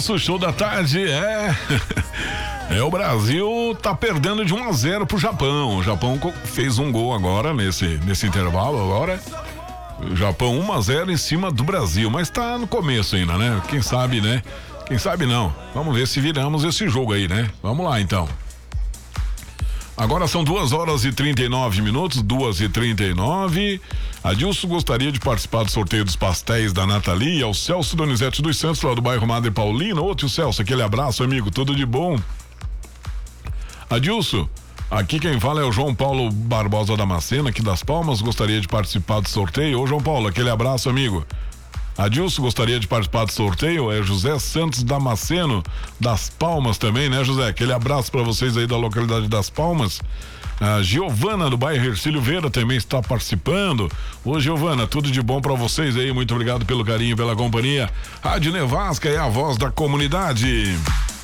nosso show da tarde o Brasil tá perdendo de 1-0 pro Japão. O Japão fez um gol agora nesse intervalo agora. O Japão 1-0 em cima do Brasil, mas tá no começo ainda, né? Quem sabe, né? Quem sabe não. Vamos ver se viramos esse jogo aí, né? Vamos lá então. Agora são 2h39, 2h39. Adilson gostaria de participar do sorteio dos pastéis da Nathalie. Ao Celso Donizete dos Santos, lá do bairro Madre Paulina. Ô tio Celso, aquele abraço, amigo, tudo de bom. Adilson, aqui quem fala é o João Paulo Barbosa Damasceno, aqui das Palmas. Gostaria de participar do sorteio. Ô João Paulo, aquele abraço, amigo. Adilson gostaria de participar do sorteio, é José Santos Damasceno, das Palmas também, né, José? Aquele abraço para vocês aí da localidade das Palmas. A Giovana do bairro Hercílio Vera também está participando. Ô Giovana, tudo de bom para vocês aí, muito obrigado pelo carinho, pela companhia. Rádio Nevasca é a voz da comunidade.